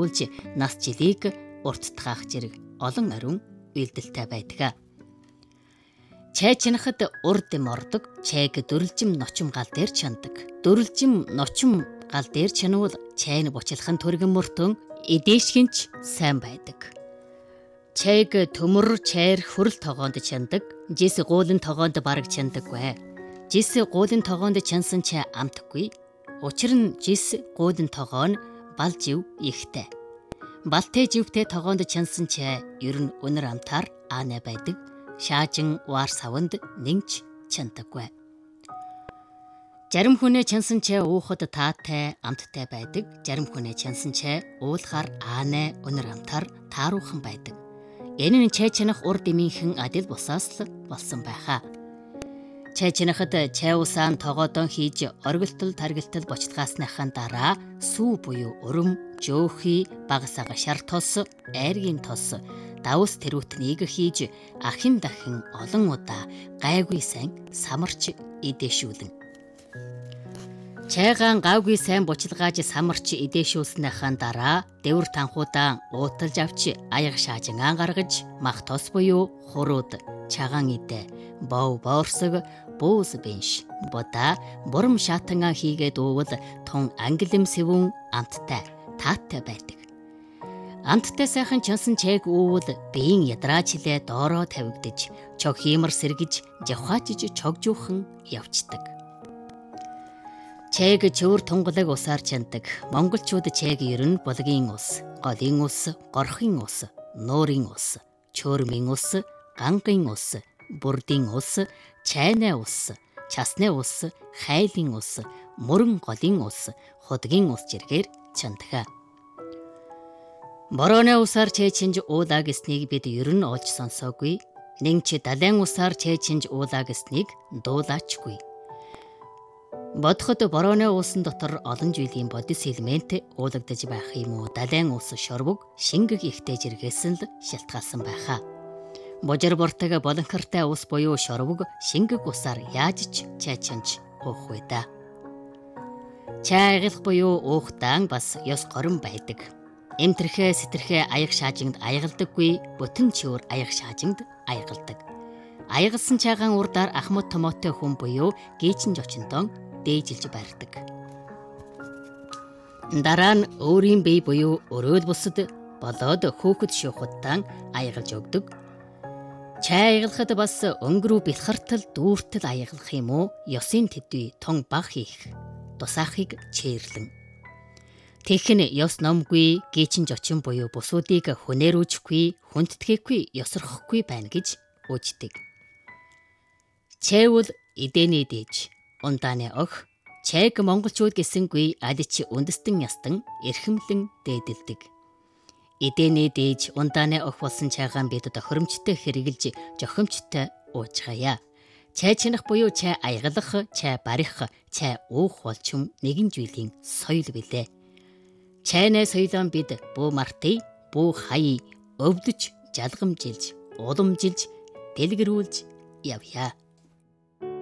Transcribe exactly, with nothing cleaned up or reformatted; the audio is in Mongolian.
дагуулж нас жилийг урттгаах зэрэг олон ариун үйлдэлтэй байдаг. Чай чинахад урд эм ордог, чайг дөрвөлжим ночим гал дээр чандаг. Дөрвөлжим ночим гал дээр чанвал чайг бучлахын төргөн мөртөн эдээшгинч сайн байдаг. Чайг төмөр чайр хөрөл тогоонд чандаг, жис гуулын тогоонд бараг чандаггүй. Жис гуулын тогоонд чансан чай амтгүй. Учир нь жис гуулын тогоо нь бал жив ихтэй. Балтай живтэй тогоонд чансан чай ер нь өнөр амтаар аанай байдаг. Шаажин вар савнд нэгч чандаггүй. Зарим хүнээ чансан чай уухад таатай, амттай байдаг. Зарим хүнээ чансан чай уулахаар аанай, өнөр амтаар тааруuхан байдаг. Энэ нь чай чинах урд эмийнхэн адил бусаас л болсон байхаа. Чай чинахад чай усаан тогоодон хийж оргилтол таргилтал бочлогоосныхаа дараа сүү буюу урам, жөөхий, багасаага шар тос, айргийн тос, давс тэрүүтнийг хийж ахин дахин олон удаа гайгүй сайн самарч эдээшүүлэн. Чайгаан гавгүй сайн бочлогоож самарч эдээшүүлснийхаа дараа дэвэр танхуудаан ууталж авч аяг шаажингаан гаргаж мах тос буюу хурууд, чагаан идэ, бов боорсог, бууз бенш, бода, бурам шаатангаа хийгээд уувал тун ангилэм сэвүүн амттай, тааттай байдаг. Амттай сайхан чансан чайг уувал биеийн ядрааж хилээ доороо тавигдаж, чог хиймэр сэргэж, жавхаачиж чогжуухан явцдаг. Чайг чөөр тунгалаг усаар чандаг. Монголчууд чайг ер нь булгийн ус, голын ус, горхын ус, нуурын ус, чөөрмийн ус, гангийн ус, бүрдийн ус, чайнай ус, часны ус, хайлын ус, мөрөн голын ус, худгийн ус зэргээр чандаг. Борооны усаар чай чинж уулаа гэснийг бид ер нь олж сонсоогүй. Нэгч далайн усаар чай чинж уулаа гэснийг дуулаачгүй. Бодоход борооны уусан дотор олон жилийн бодис элемент уулагдаж байх юм уу? Далайн ус шорвог, шингэг ихтэй жиргээс л шалтгаалсан байхаа. Божир бортог болонхортой ус буюу шорвог, шингэг усаар яаж ч чай чинж уух вэ да. Чай аялах буюу уухтаан бас ёс горон байдаг. Эмтэрхээ сэтэрхээ аяг шаажинд аягалдаггүй, бүтэн чөөр аяг шаажинд аягалдаг. Аягалсан чайгаан урдаар ахмад томотой хүн буюу гээчин жочинтон дээжилж барьдаг. Дараа нь өөрийн бие буюу өрөөл бусад болоод хөөхд шуухудтан аягалж өгдөг. Чай аягалахад бас өнгөрөө бэлхартал дүүртэл аягалах юм уу? Ёсын төдий тун баг хийх тусаахыг чээрлэн. Тэгхэн ёс номгүй, гээчин жочин буюу бусуудыг хүнээрүүжихгүй, хүндтгэхгүй, ёсорхохгүй байна гэж үждэг. Чайвал эдэний дээж, ундааны ох, чайг монголчууд гэсэнгүй алич үндэстэн ястан эрхэмлэн дээдэлдэг. Эдэний дээж, ундааны ох болсон чайгаан бид тохиромжтой хэрэгжилж, жохимжтой уужгая. Чай чинах буюу чай аягалах, чай барих, чай уух болчим нэгэн зүйлийн соёл билээ. Чайнай соёлон бид бүү мартыг, бүү хаяа өвдөж, жалгамжилж, уламжилж, дэлгэрүүлж явъя.